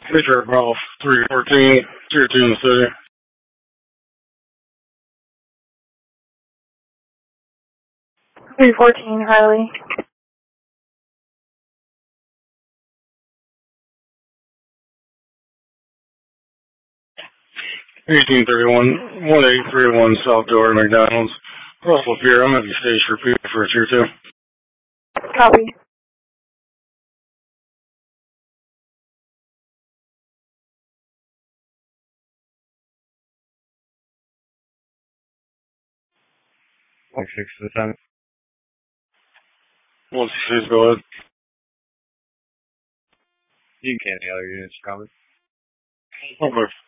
Richard Golf, 314, Tier 2 in the city. 314, Harley. 1831, 1831 South Door, McDonald's. Russell Pier, I'm at the stage for people for Tier 2. Copy. Like 6 to the 10. 166, go ahead. You can the other units, probably. Okay.